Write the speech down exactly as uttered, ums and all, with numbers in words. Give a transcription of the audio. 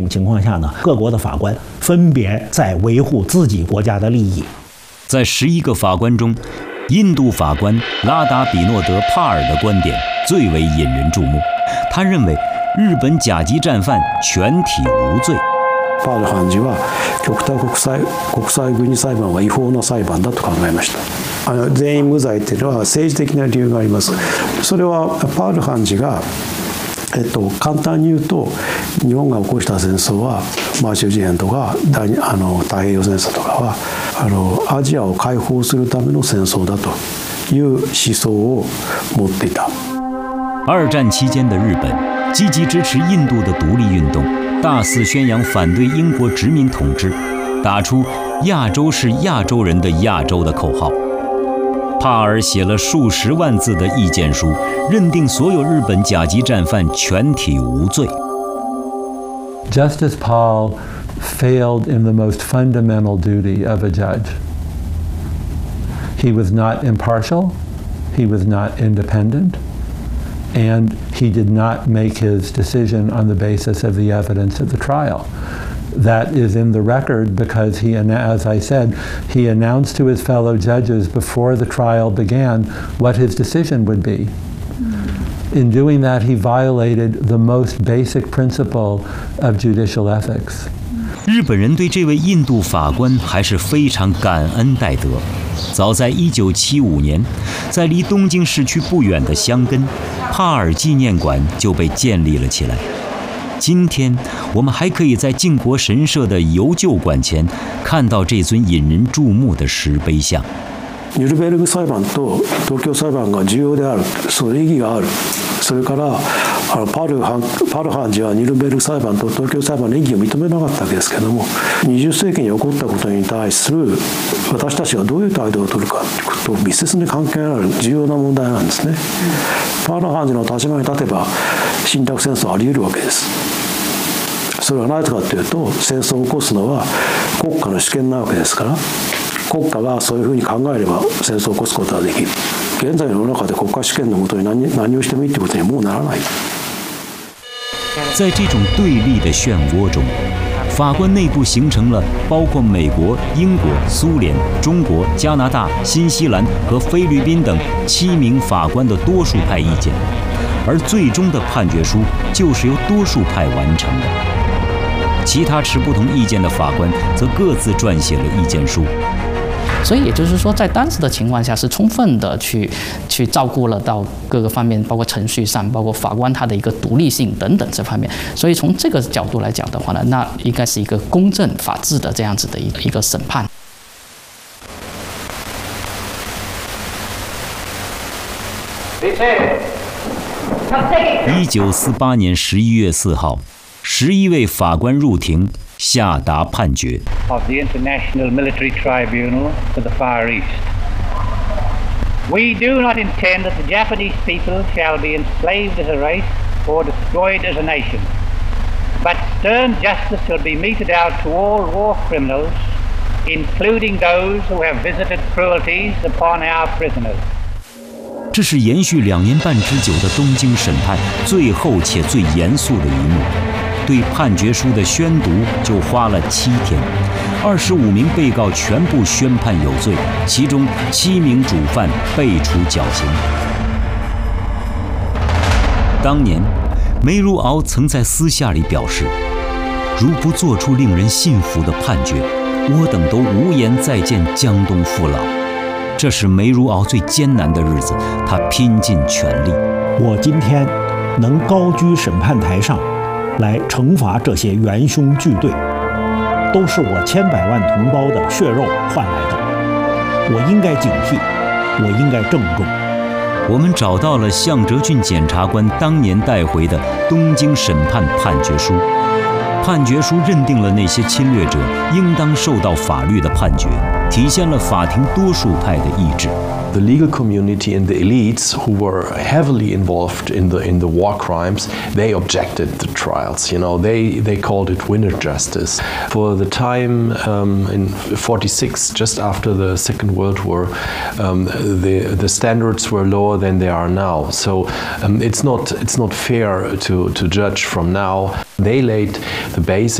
情况下呢，各国的法官分别在维护自己国家的利益。 在十一个法官中，印度法官拉达比诺德·帕尔的观点最为引人注目。他认为日本甲级战犯全体无罪。 パール判事は極田国際国際軍事裁判は違法な裁判だと考えました。あの全員無罪っていうのは政治的な理由があります。それはパール判事が、えっと、簡単に言うと日本が起こした戦争は満州事変とか大あの太平洋戦争とかはあのアジアを解放するための戦争だという思想を持っていた。 二战期间的日本积极支持印度的独立运动，大肆宣扬反对英国殖民统治，打出亚洲是亚洲人的亚洲的口号。帕尔写了数十万字的意见书，认定所有日本甲级战犯全体无罪。 Justice Paul failed in the most fundamental duty of a judge. He was not impartial, he was not independent, and he did not make his decision on the basis of the evidence at the trial. That is in the record because he, as I said, he announced to his fellow judges before the trial began what his decision would be. In doing that, he violated the most basic principle of judicial ethics. 日本人对这位印度法官还是非常感恩戴德。早在一九七五年，在离东京市区不远的箱根，帕尔纪念馆就被建立了起来。今天，我们还可以在靖国神社的游旧馆前看到这尊引人注目的石碑像。 ニュルベルグ裁判と東京裁判が重要である、そういう意義がある。それからあのパル判パル判事はニュルベルグ裁判と東京裁判の意義を認めなかったわけですけども、にじゅっ世紀に起こったことに対する私たちがどういう態度を取るかということと密接に関係ある重要な問題なんですね。パル判事の立場に立てば侵略戦争はあり得るわけです。それは何かというと、戦争を起こすのは国家の主権なわけですから、国家がそういうふうに考えれば戦争を起こすことができる。現在の世の中で国家主権のもとに 何, 何をしてもいいということにはもうならない。 在这种对立的漩涡中，法官内部形成了包括美国、英国、苏联、中国、加拿大、新西兰和菲律宾等七名法官的多数派意见，而最终的判决书就是由多数派完成的。其他持不同意见的法官则各自撰写了意见书。 所以也就是说，在当时的情况下，是充分的去去照顾了到各个方面，包括程序上，包括法官他的一个独立性等等这方面。所以从这个角度来讲的话呢，那应该是一个公正法治的这样子的一一个审判。 一九四八年十一月四号，十一位法官入庭。下达判决。 Of the International Military Tribunal for the Far East. We do not intend that the Japanese people shall be enslaved as a race or destroyed as a nation, but stern justice shall be meted out to all war criminals, including those who have visited cruelties upon our prisoners. 这是延续两年半之久的东京审判最后且最严肃的一幕。对判决书的宣读就花了七天，二十五名被告全部宣判有罪，其中七名主犯被处绞刑。当年，梅如敖曾在私下里表示，如不做出令人信服的判决，我等都无颜再见江东父老。这是梅如敖最艰难的日子，他拼尽全力。 我今天能高居审判台上。来惩罚这些元凶巨队，都是我千百万同胞的血肉换来的。我应该警惕，我应该郑重。 我们找到了向哲俊检察官当年带回的东京审判判决书，判决书认定了那些侵略者应当受到法律的判决，体现了法庭多数派的意志。 The legal community and the elites who were heavily involved in the in the war crimes, they objected the trials. You know, they they called it winter justice. For the time um, in forty-six, just after the Second World War, um, the the standards were lower than they are now. So um, it's not it's not fair to to judge from now. They laid the basis